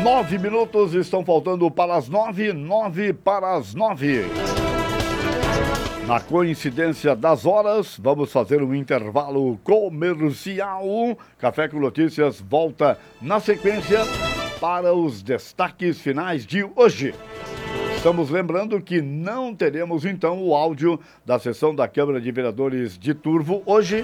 9 minutos estão faltando para as 9, 9 para as 9. Na coincidência das horas, vamos fazer um intervalo comercial. Café com Notícias volta na sequência para os destaques finais de hoje. Estamos lembrando que não teremos então o áudio da sessão da Câmara de Vereadores de Turvo hoje,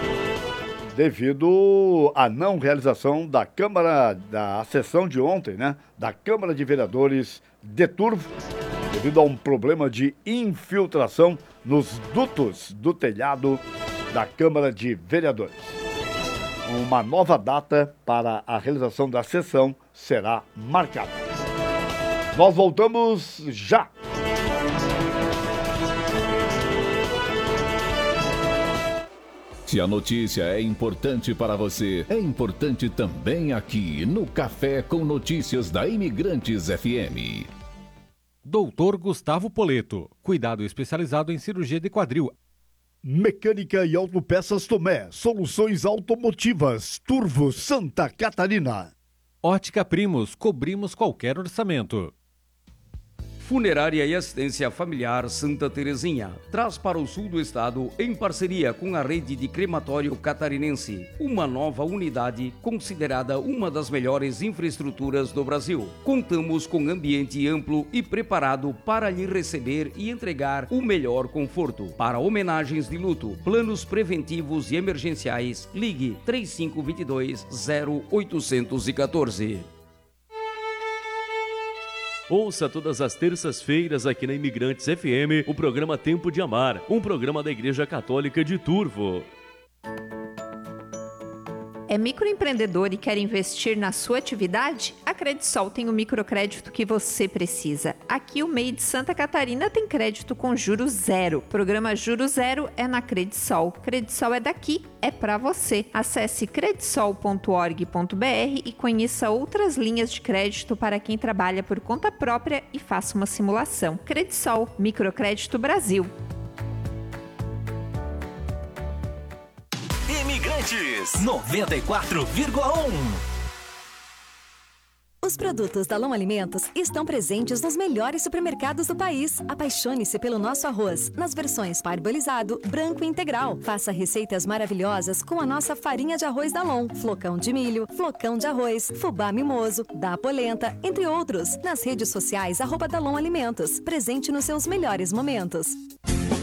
devido à não realização da sessão de ontem, né? Da Câmara de Vereadores de Turvo, devido a um problema de infiltração nos dutos do telhado da Câmara de Vereadores. Uma nova data para a realização da sessão será marcada. Nós voltamos já. Se a notícia é importante para você, é importante também aqui no Café com Notícias da Imigrantes FM. Doutor Gustavo Poleto, cuidado especializado em cirurgia de quadril. Mecânica e Autopeças Tomé, soluções automotivas, Turvo, Santa Catarina. Ótica Primos, cobrimos qualquer orçamento. Funerária e Assistência Familiar Santa Terezinha traz para o sul do estado, em parceria com a rede de crematório catarinense, uma nova unidade considerada uma das melhores infraestruturas do Brasil. Contamos com ambiente amplo e preparado para lhe receber e entregar o melhor conforto. Para homenagens de luto, planos preventivos e emergenciais, ligue 3522-0814. Ouça todas as terças-feiras aqui na Imigrantes FM o programa Tempo de Amar, um programa da Igreja Católica de Turvo. É microempreendedor e quer investir na sua atividade? A Credisol tem o microcrédito que você precisa. Aqui o MEI de Santa Catarina tem crédito com juros zero. Programa Juros Zero é na Credisol. Credisol é daqui, é para você. Acesse credisol.org.br e conheça outras linhas de crédito para quem trabalha por conta própria e faça uma simulação. Credisol, Microcrédito Brasil. Imigrantes 94,1. Os produtos da Long Alimentos estão presentes nos melhores supermercados do país. Apaixone-se pelo nosso arroz, nas versões parbolizado, branco e integral. Faça receitas maravilhosas com a nossa farinha de arroz da Long, flocão de milho, flocão de arroz, fubá mimoso, da polenta, entre outros. Nas redes sociais, @da Long Alimentos. Presente nos seus melhores momentos.